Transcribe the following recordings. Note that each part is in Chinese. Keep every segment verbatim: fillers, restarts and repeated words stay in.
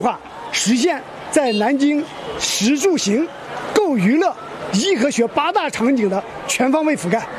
化实现在南京食住行、购娱乐、医和学八大场景的全方位覆盖。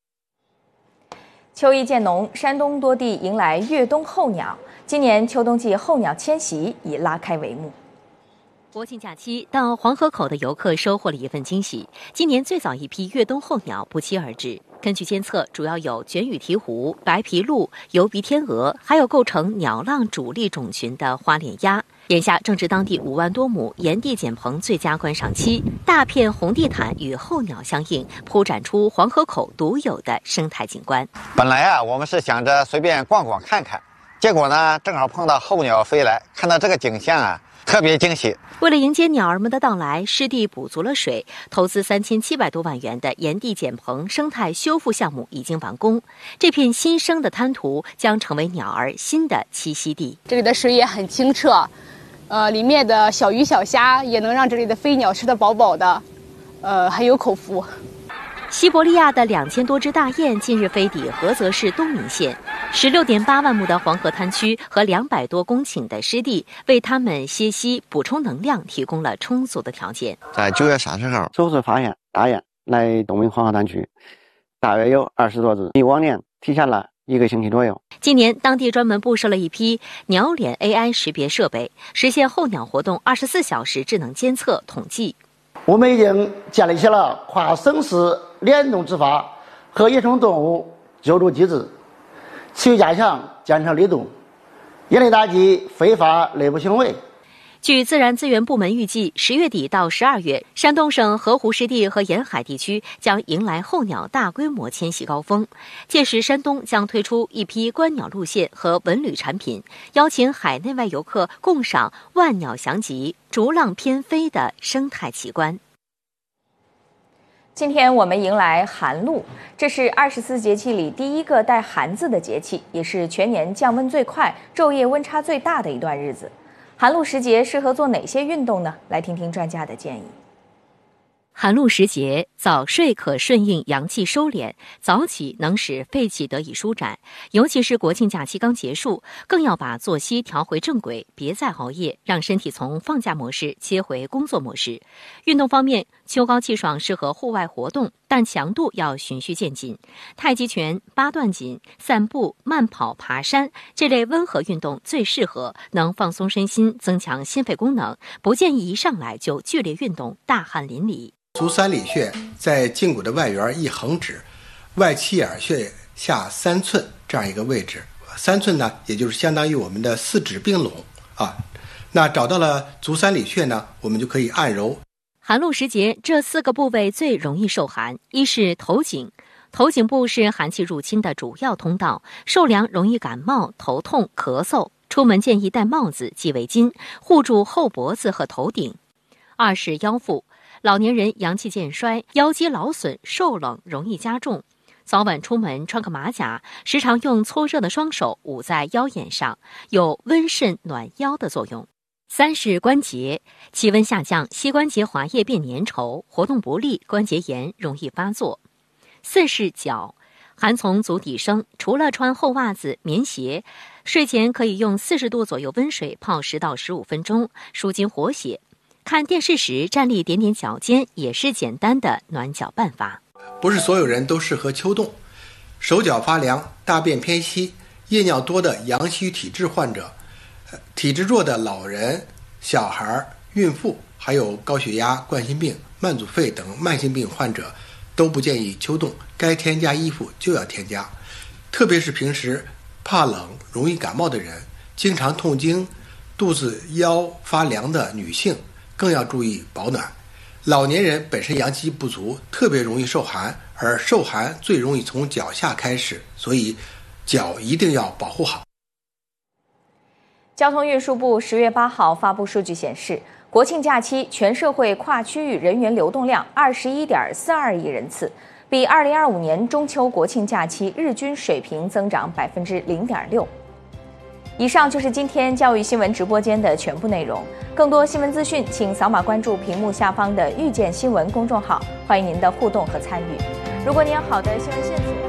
秋意渐浓，山东多地迎来越冬候鸟。今年秋冬季候鸟迁徙已拉开帷幕。 国庆假期到黄河口的游客收获了一份惊喜。今年最早一批越冬候鸟不期而至。根据监测，主要有卷羽鹈鹕、白皮鹭、疣鼻天鹅，还有构成鸟浪主力种群的花脸鸭。眼下正值当地五万多亩炎地剪棚最佳观赏期，大片红地毯与候鸟相映，铺展出黄河口独有的生态景观。 本来啊，我们是想着随便逛逛看看，结果呢，正好碰到候鸟飞来，看到这个景象啊，特别惊喜。 为了迎接鸟儿们的到来，湿地补足了水，投资三千七百多万元的炎地剪棚生态修复项目已经完工。这片新生的滩涂将成为鸟儿新的栖息地。 这里的水也很清澈，呃，里面的小鱼小虾也能让这里的飞鸟吃得饱饱的，呃，很有口福。 西伯利亚的两千多只大雁近日飞抵菏泽市东民县，十六点八万亩的黄河滩区和两百多公顷的湿地，为它们歇息、补充能量提供了充足的条件。 在九月三十号，首次发现大雁来东民黄河滩区，大约有二十多只，比往年提前了一个星期左右。 今年，当地专门布设了一批鸟脸 A I 识别设备，实现候鸟活动二十四小时智能监测统计。 我们已经建立起了跨省市联动执法和野生动物救助机制，持续加强监测力度，严厉打击非法猎捕行为。 据自然资源部门预计，十月底到十二月，山东省河湖湿地和沿海地区将迎来候鸟大规模迁徙高峰。届时，山东将推出一批观鸟路线和文旅产品，邀请海内外游客共赏万鸟翔集、逐浪翩飞的生态奇观。 今天我们迎来寒露，这是二十四节气里第一个带寒字的节气，也是全年降温最快、昼夜温差最大的一段日子。寒露时节适合做哪些运动呢？来听听专家的建议。 寒露时节，早睡可顺应阳气收敛，早起能使肺气得以舒展。尤其是国庆假期刚结束，更要把作息调回正轨，别再熬夜，让身体从放假模式切回工作模式。运动方面，秋高气爽适合户外活动，但强度要循序渐进。太极拳、八段锦、散步、慢跑、爬山这类温和运动最适合，能放松身心，增强心肺功能，不建议一上来就剧烈运动，大汗淋漓。 足三里穴在胫骨的外缘一横指，外七眼穴下三寸这样一个位置，三寸呢，也就是相当于我们的四指并拢啊。那找到了足三里穴呢，我们就可以按揉。 寒露时节，这四个部位最容易受寒。一是头颈，头颈部是寒气入侵的主要通道，受凉容易感冒、头痛、咳嗽。出门建议戴帽子、系围巾，护住后脖子和头顶。二是腰腹。老年人阳气渐衰，腰肌劳损，受冷容易加重。早晚出门穿个马甲，时常用搓热的双手捂在腰眼上，有温肾暖腰的作用。三是关节，气温下降，膝关节滑液变粘稠，活动不利，关节炎容易发作。四是脚，寒从足底生，除了穿厚袜子、棉鞋，睡前可以用四十度左右温水泡十到十五分钟，舒筋活血。看电视时站立点点脚尖也是简单的暖脚办法。 不是所有人都适合秋冻，手脚发凉、大便偏稀、夜尿多的阳虚体质患者，体质弱的老人、小孩、孕妇，还有高血压、冠心病、慢阻肺等慢性病患者都不建议秋冻，该添加衣服就要添加。特别是平时怕冷、容易感冒的人，经常痛经、肚子腰发凉的女性更要注意保暖。老年人本身阳气不足，特别容易受寒，而受寒最容易从脚下开始，所以脚一定要保护好。 交通运输部十月八号发布数据显示，国庆假期全社会跨区域人员流动量二十一点四二亿人次，比二零二五年中秋国庆假期日均水平增长百分之零点六。以上就是今天教育新闻直播间的全部内容。更多新闻资讯，请扫码关注屏幕下方的遇见新闻公众号，欢迎您的互动和参与。如果您有好的新闻线索。